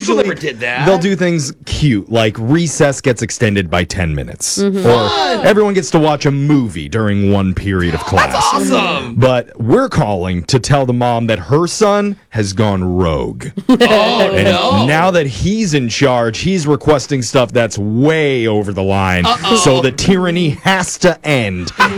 usually never did that. they'll do things cute, like recess gets extended by 10 minutes. Mm-hmm. Or everyone gets to watch a movie during one period of class. That's awesome. But we're calling to tell the mom that her son has gone rogue. Oh, And no. now that he's in charge, he's requesting stuff that's way over the line. So the tyranny has to end.